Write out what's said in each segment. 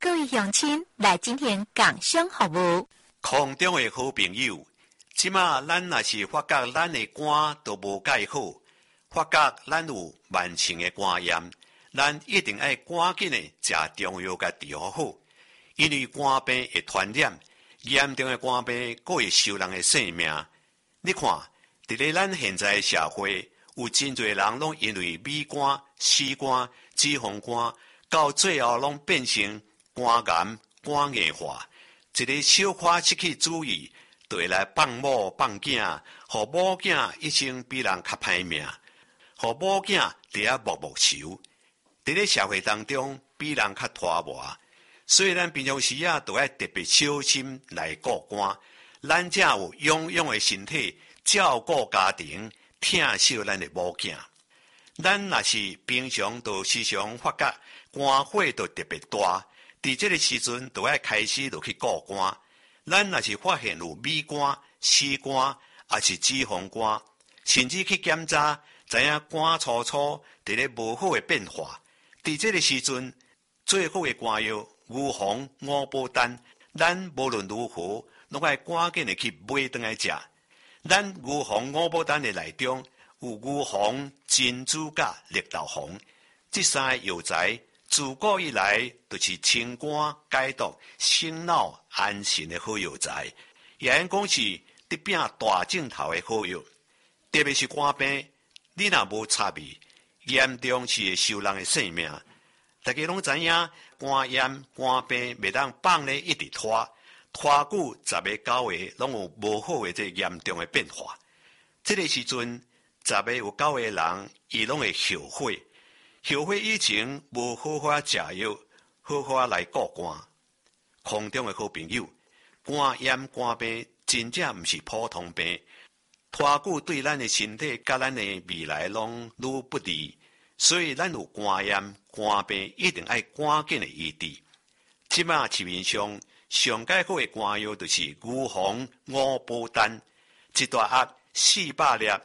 各位乡亲来今天共享服务。 空中的好朋友，即马咱若是发觉咱的肝都无介好，发觉咱有慢性的肝炎，咱一定要赶紧的食中药甲治疗好，因为肝病会传染，严重的肝病佫会收人的性命。你看，伫咧咱现在的社会，有真侪人拢因为米肝、死肝、脂肪肝，到最后拢变成肝癌、肝硬化。一个小可失去主意，就会来放某放囝，互某囝一生比人较歹命，互某囝伫遐默默愁。伫咧社会当中，比人较拖磨，所以咱平常时都要特别小心来顾肝，咱才有勇勇的身体照顾家庭，疼惜咱的某囝。咱若是平常都时常发觉肝火都特别大。伫这个时阵，就要开始就去顾肝。咱若是发现有米肝、死肝，也是脂肪肝，甚至去检查，知影肝粗粗伫咧无好的变化。伫这个时阵，最好的肝药牛黄、五宝丹，咱无论如何，拢要赶紧的去买回来食。咱牛黄、五宝丹的内中有牛黄、珍珠甲绿豆黄，这三个药材。自古以来，就是清肝解毒、醒脑安神的好药材，也应讲是得拼大镜头的好药。特别是肝病，你若无插味，严重是会收人的性命。大家拢知影，肝炎、肝病袂当放咧一直拖久10个9个，拢有无好的这严重的变化。这个时阵，10个有9个人，伊拢会后悔。后悔以前无好好食药，好好来顾肝。空中的好朋友，肝炎、肝病真正毋是普通病，拖久对咱的身体甲咱的未来拢愈不利，所以咱有肝炎、肝病一定要赶紧的医治。即马市面上上解好的肝药就是牛黄、五宝丹，一大盒400粒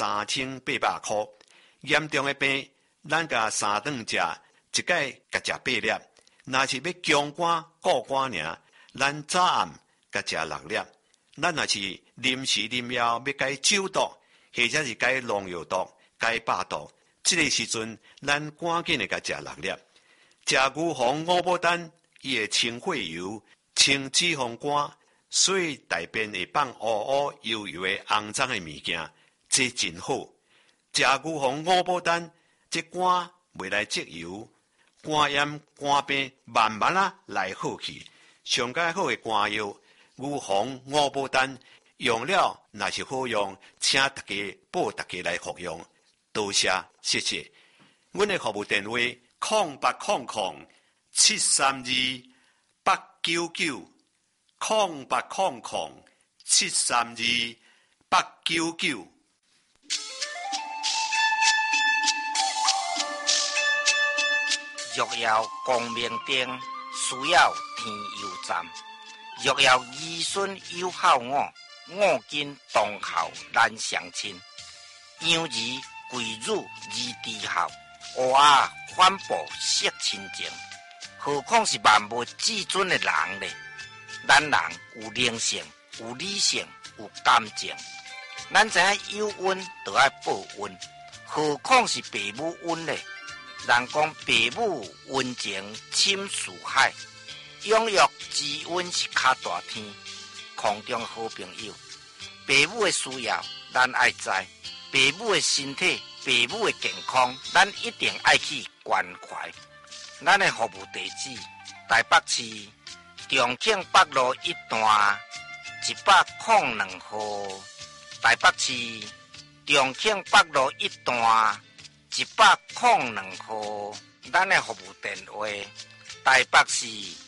，3800块。严重的病。咱甲3顿食，一摆甲食8粒。若是要强肝固肝尔，咱早暗甲食6粒。咱若是临时临药要甲伊酒毒，或者是甲伊农药毒、甲伊百毒，这个时阵咱赶紧的甲食6粒。食牛黄五宝丹，伊会清血油、清脂肪肝，所以大便会放乌乌油油的肮脏的物件，这真好。食牛黄五宝丹。这肝袂来积油，肝炎、肝病慢慢来好去。上解好的肝药牛黄、五宝丹，用了若是好用，请大家报大家来服用。多谢，谢谢。阮的服务电话0800-732-899。 若要光明灯，需要天油站。若要儿孙友好我，五金同孝难相亲。养儿贵乳儿弟孝，乌鸦反哺惜亲情。何况是万物至尊的人呢？咱人有灵性，有理性，有感情。咱知影有恩就要报恩，何况是父母恩呢？人讲父母恩情深似海，养育之恩是较大天。空中好朋友，父母的需要咱爱知，父母的身体、父母的健康，咱一定爱去关怀。咱的服务地址：台北市重庆北路1段102号。台北市重庆北路1段102号，咱的服务电话：台北市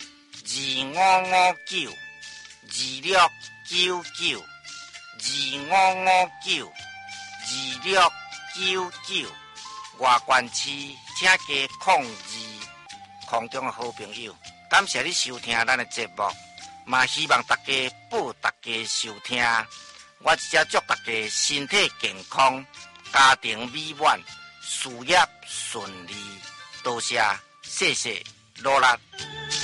2559269925592699，外县市请加02。空中的好朋友，感谢你收听咱的节目，嘛希望大家报大家收听。我只祝大家身体健康，家庭美满，事业顺利。多谢，谢谢，罗拉。